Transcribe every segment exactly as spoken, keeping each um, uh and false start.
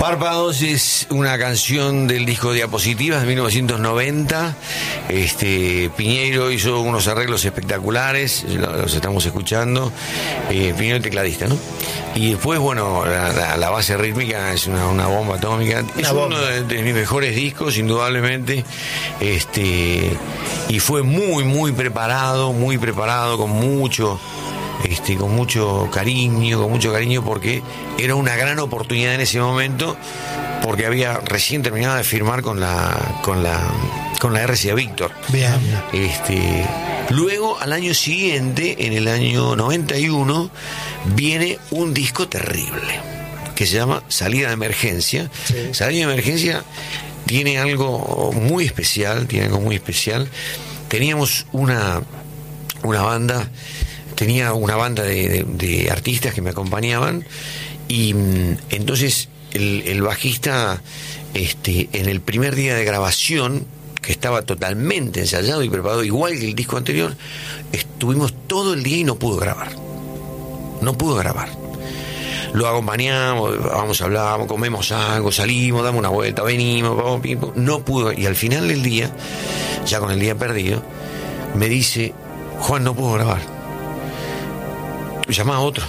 Párpados es una canción del disco Diapositivas de mil novecientos noventa. Este, Piñeiro hizo unos arreglos espectaculares, los estamos escuchando. Eh, Piñeiro, tecladista, ¿no? Y después, bueno, la, la, la base rítmica es una, una bomba atómica. Una es bomba. Uno de, de mis mejores discos, indudablemente. Este, y fue muy, muy preparado, muy preparado, con mucho... Este, con mucho cariño, con mucho cariño, porque era una gran oportunidad en ese momento, porque había recién terminado de firmar con la con la con la R C A Víctor. Bien. Este, luego, al año siguiente, en el año noventa y uno, viene un disco terrible que se llama Salida de Emergencia. Sí. Salida de Emergencia tiene algo muy especial, tiene algo muy especial. Teníamos una una banda Tenía una banda de, de, de artistas que me acompañaban y mm, entonces el, el bajista, este, en el primer día de grabación, que estaba totalmente ensayado y preparado, igual que el disco anterior, estuvimos todo el día y no pudo grabar. No pudo grabar. Lo acompañamos, vamos a hablar, comemos algo, salimos, damos una vuelta, venimos, vamos, pim, pum, no pudo. Y al final del día, ya con el día perdido, me dice: Juan, no puedo grabar. Llamaba a otro.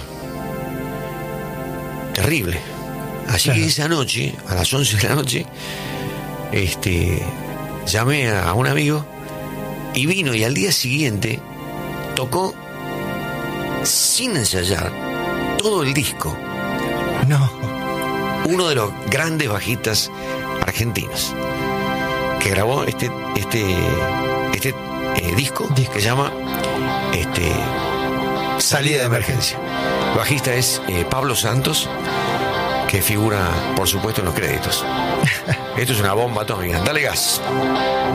Terrible. Así claro. Que esa noche, a las once de la noche, este, llamé a un amigo y vino, y al día siguiente tocó sin ensayar todo el disco. No. Uno de los grandes bajistas argentinos que grabó este este este eh, disco, disco que se llama este Salida de Emergencia. El bajista es eh, Pablo Santos, que figura, por supuesto, en los créditos. Esto es una bomba atómica. Dale gas.